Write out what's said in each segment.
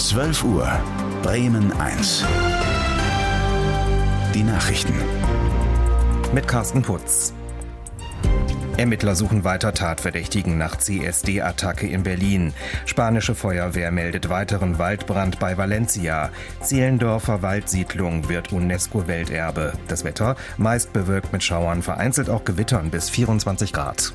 12 Uhr, Bremen 1. Die Nachrichten. Mit Carsten Putz. Ermittler suchen weiter Tatverdächtigen nach CSD-Attacke in Berlin. Spanische Feuerwehr meldet weiteren Waldbrand bei Valencia. Zehlendorfer Waldsiedlung wird UNESCO-Welterbe. Das Wetter meist bewölkt mit Schauern, vereinzelt auch Gewittern bis 24 Grad.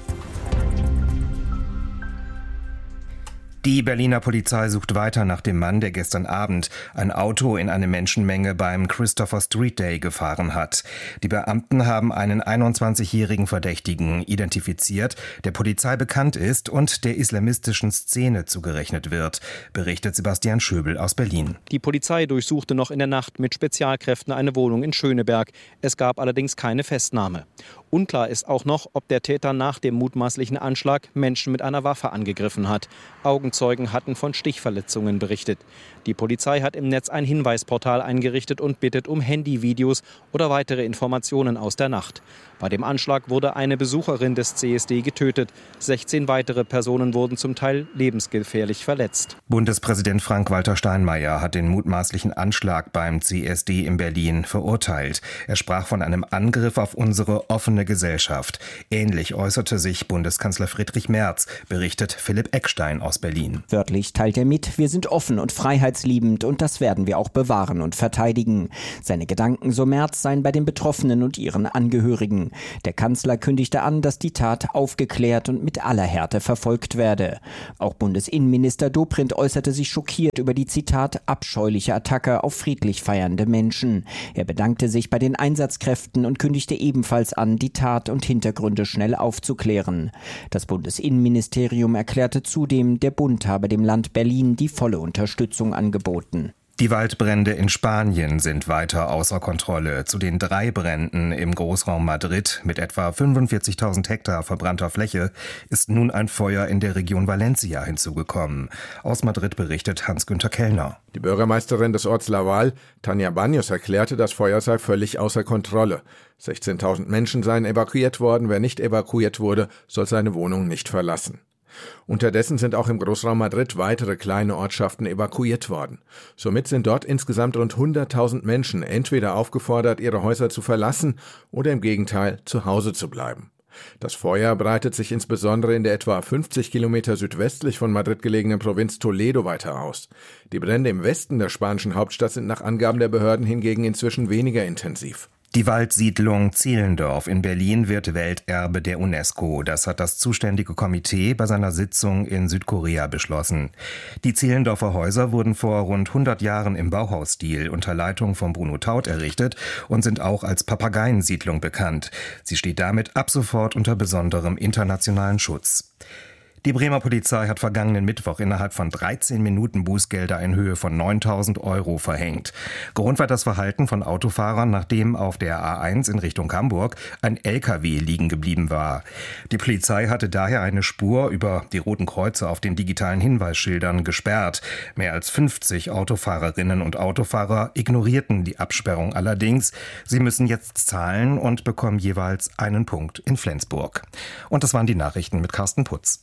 Die Berliner Polizei sucht weiter nach dem Mann, der gestern Abend ein Auto in eine Menschenmenge beim Christopher Street Day gefahren hat. Die Beamten haben einen 21-jährigen Verdächtigen identifiziert, der Polizei bekannt ist und der islamistischen Szene zugerechnet wird, berichtet Sebastian Schöbel aus Berlin. Die Polizei durchsuchte noch in der Nacht mit Spezialkräften eine Wohnung in Schöneberg. Es gab allerdings keine Festnahme. Unklar ist auch noch, ob der Täter nach dem mutmaßlichen Anschlag Menschen mit einer Waffe angegriffen hat. Augenzeugen hatten von Stichverletzungen berichtet. Die Polizei hat im Netz ein Hinweisportal eingerichtet und bittet um Handyvideos oder weitere Informationen aus der Nacht. Bei dem Anschlag wurde eine Besucherin des CSD getötet. 16 weitere Personen wurden zum Teil lebensgefährlich verletzt. Bundespräsident Frank-Walter Steinmeier hat den mutmaßlichen Anschlag beim CSD in Berlin verurteilt. Er sprach von einem Angriff auf unsere offene Gesellschaft. Ähnlich äußerte sich Bundeskanzler Friedrich Merz, berichtet Philipp Eckstein aus Berlin. Wörtlich teilt er mit, wir sind offen und freiheitsliebend und das werden wir auch bewahren und verteidigen. Seine Gedanken, so Merz, seien bei den Betroffenen und ihren Angehörigen. Der Kanzler kündigte an, dass die Tat aufgeklärt und mit aller Härte verfolgt werde. Auch Bundesinnenminister Dobrindt äußerte sich schockiert über die, Zitat, abscheuliche Attacke auf friedlich feiernde Menschen. Er bedankte sich bei den Einsatzkräften und kündigte ebenfalls an, die Tat und Hintergründe schnell aufzuklären. Das Bundesinnenministerium erklärte zudem, der Bund habe dem Land Berlin die volle Unterstützung angeboten. Die Waldbrände in Spanien sind weiter außer Kontrolle. Zu den 3 Bränden im Großraum Madrid mit etwa 45.000 Hektar verbrannter Fläche ist nun ein Feuer in der Region Valencia hinzugekommen. Aus Madrid berichtet Hans-Günther Kellner. Die Bürgermeisterin des Orts Laval, Tania Baños, erklärte, das Feuer sei völlig außer Kontrolle. 16.000 Menschen seien evakuiert worden. Wer nicht evakuiert wurde, soll seine Wohnung nicht verlassen. Unterdessen sind auch im Großraum Madrid weitere kleine Ortschaften evakuiert worden. Somit sind dort insgesamt rund 100.000 Menschen entweder aufgefordert, ihre Häuser zu verlassen oder im Gegenteil zu Hause zu bleiben. Das Feuer breitet sich insbesondere in der etwa 50 Kilometer südwestlich von Madrid gelegenen Provinz Toledo weiter aus. Die Brände im Westen der spanischen Hauptstadt sind nach Angaben der Behörden hingegen inzwischen weniger intensiv. Die Waldsiedlung Zehlendorf in Berlin wird Welterbe der UNESCO. Das hat das zuständige Komitee bei seiner Sitzung in Südkorea beschlossen. Die Zehlendorfer Häuser wurden vor rund 100 Jahren im Bauhausstil unter Leitung von Bruno Taut errichtet und sind auch als Papageiensiedlung bekannt. Sie steht damit ab sofort unter besonderem internationalen Schutz. Die Bremer Polizei hat vergangenen Mittwoch innerhalb von 13 Minuten Bußgelder in Höhe von 9.000 € verhängt. Grund war das Verhalten von Autofahrern, nachdem auf der A1 in Richtung Hamburg ein LKW liegen geblieben war. Die Polizei hatte daher eine Spur über die roten Kreuze auf den digitalen Hinweisschildern gesperrt. Mehr als 50 Autofahrerinnen und Autofahrer ignorierten die Absperrung allerdings. Sie müssen jetzt zahlen und bekommen jeweils einen Punkt in Flensburg. Und das waren die Nachrichten mit Carsten Putz.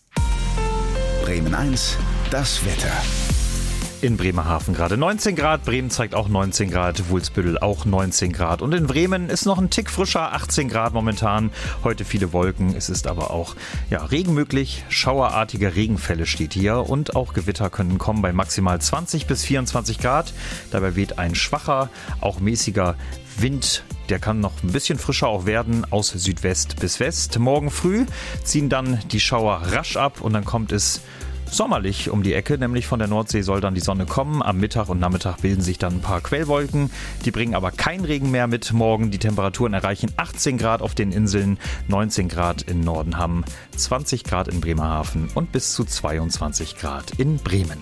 Bremen 1, das Wetter. In Bremerhaven gerade 19 Grad, Bremen zeigt auch 19 Grad, Wulsbüttel auch 19 Grad. Und in Bremen ist noch ein Tick frischer, 18 Grad momentan. Heute viele Wolken, es ist aber auch Regen möglich. Schauerartige Regenfälle steht hier und auch Gewitter können kommen bei maximal 20 bis 24 Grad. Dabei weht ein schwacher, auch mäßiger Wind. Der kann noch ein bisschen frischer auch werden, aus Südwest bis West. Morgen früh ziehen dann die Schauer rasch ab und dann kommt es sommerlich um die Ecke, nämlich von der Nordsee soll dann die Sonne kommen. Am Mittag und Nachmittag bilden sich dann ein paar Quellwolken. Die bringen aber keinen Regen mehr mit morgen. Die Temperaturen erreichen 18 Grad auf den Inseln, 19 Grad im Norden Hamm, 20 Grad in Bremerhaven und bis zu 22 Grad in Bremen.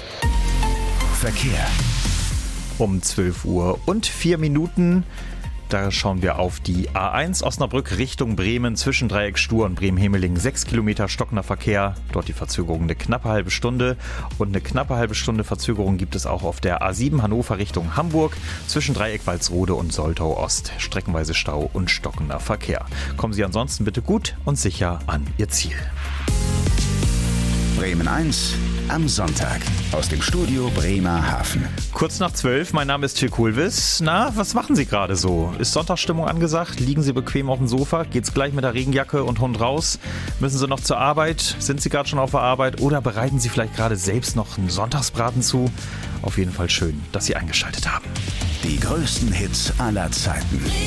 Verkehr. Um 12 Uhr und 4 Minuten. Da schauen wir auf die A1 Osnabrück Richtung Bremen zwischen Dreieck Stur und Bremen-Hemeling. 6 Kilometer stockender Verkehr. Dort die Verzögerung eine knappe halbe Stunde. Und eine knappe halbe Stunde Verzögerung gibt es auch auf der A7 Hannover Richtung Hamburg zwischen Dreieck Walsrode und Soltau Ost. Streckenweise Stau und stockender Verkehr. Kommen Sie ansonsten bitte gut und sicher an Ihr Ziel. Bremen 1, am Sonntag aus dem Studio Bremerhaven. Kurz nach 12, mein Name ist Till Kohlwiss. Na, was machen Sie gerade so? Ist Sonntagsstimmung angesagt? Liegen Sie bequem auf dem Sofa? Geht's gleich mit der Regenjacke und Hund raus? Müssen Sie noch zur Arbeit? Sind Sie gerade schon auf der Arbeit? Oder bereiten Sie vielleicht gerade selbst noch einen Sonntagsbraten zu? Auf jeden Fall schön, dass Sie eingeschaltet haben. Die größten Hits aller Zeiten.